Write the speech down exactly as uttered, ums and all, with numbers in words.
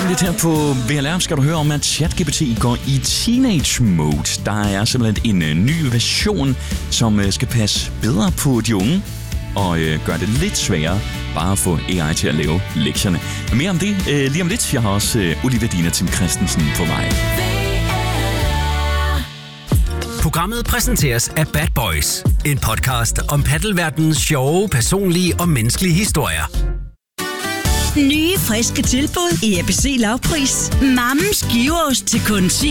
Lige lidt her på V L R skal du høre om, at ChatGPT går i teenage mode. Der er simpelthen en ny version, som skal passe bedre på de unge og øh, gøre det lidt sværere bare at få A I til at lave lektierne. Mere om det øh, lige om lidt. Jeg har også øh, Olivia Dina Tim Christensen på vej. Programmet præsenteres af Bad Boys. En podcast om paddelverdenens sjove, personlige og menneskelige historier. Nye, friske tilbud i A B C Lavpris. Mammens giveost til kun ti